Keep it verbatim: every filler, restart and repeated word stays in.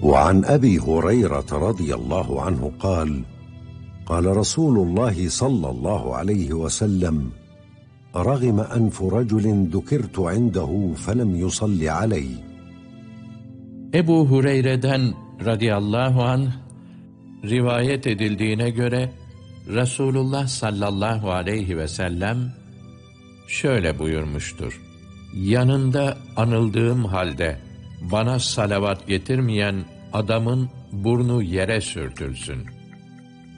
وعن أبي هريرة رضي الله عنه قال قال رسول الله صلى الله عليه وسلم رغم أنف رجل ذكرت عنده فلم يصل علي. Ebu Hureyre'den radıyallahu anh rivayet edildiğine göre Resulullah sallallahu aleyhi ve sellem şöyle buyurmuştur: yanında anıldığım halde bana salavat getirmeyen adamın burnu yere sürtülsün.